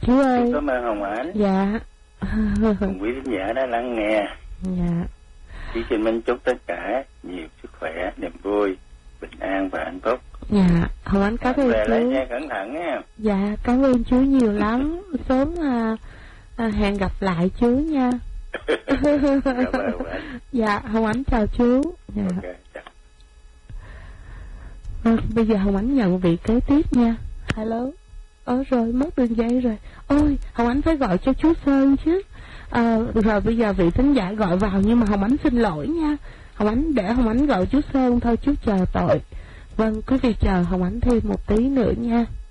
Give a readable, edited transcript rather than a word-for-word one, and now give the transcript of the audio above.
Chú ơi. Cảm ơn Hồng Ánh. Dạ. Cùng quý khán giả đã lắng nghe. Dạ. Chị xin mình chúc tất cả nhiều sức khỏe, niềm vui, bình an và hạnh phúc. Dạ, Hồng Ánh cảm ơn về chú. lái xe cẩn thận nha. Dạ, cảm ơn chú nhiều lắm. Sớm hẹn gặp lại chú nha. Dạ, Hồng Ánh chào chú. Dạ. Okay, chào. Bây giờ Hồng Ánh nhận vị kế tiếp nha. Hello. Rồi, mất đường dây rồi. Ôi, Hồng Ánh phải gọi cho chú Sơn chứ. Rồi bây giờ vị thính giả gọi vào, nhưng mà Hồng Ánh xin lỗi nha. Hồng Ánh để Hồng Ánh gọi chú Sơn thôi, chú chờ tội. Vâng, quý vị chờ Hồng Ánh thêm một tí nữa nha.